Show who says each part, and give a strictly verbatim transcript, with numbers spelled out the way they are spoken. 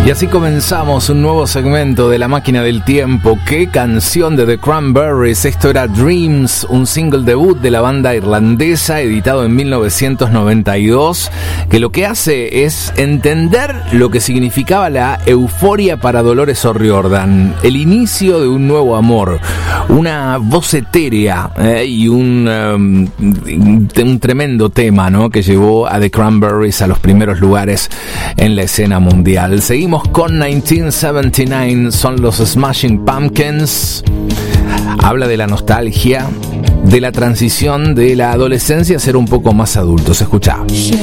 Speaker 1: Y así comenzamos un nuevo segmento de La Máquina del Tiempo. ¡Qué canción de The Cranberries! Esto era Dreams, un single debut de la banda irlandesa editado en mil novecientos noventa y dos, que lo que hace es entender lo que significaba la euforia para Dolores O'Riordan, el inicio de un nuevo amor, una voz etérea eh, y un, um, un tremendo tema, ¿no?, que llevó a The Cranberries a los primeros lugares en la escena mundial. Seguimos con mil novecientos setenta y nueve, son los Smashing Pumpkins. Habla de la nostalgia, de la transición de la adolescencia a ser un poco más adultos. Escuchá.